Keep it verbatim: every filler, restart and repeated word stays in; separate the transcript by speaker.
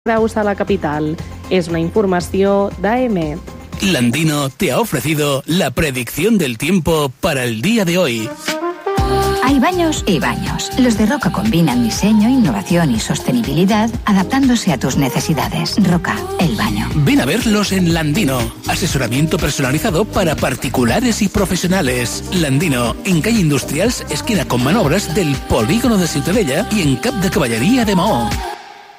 Speaker 1: graus a la capital. És una informació d'A M.
Speaker 2: Landino te ha ofrecido la predicción del tiempo para el día de hoy.
Speaker 3: Hay baños y baños. Los de Roca combinan diseño, innovación y sostenibilidad, adaptándose a tus necesidades. Roca, el baño.
Speaker 2: Ven a verlos en Landino. Asesoramiento personalizado para particulares y profesionales. Landino, en calle Industrials, esquina con Manobras del Polígono de Ciutadella y en Cap de Caballería de Maó.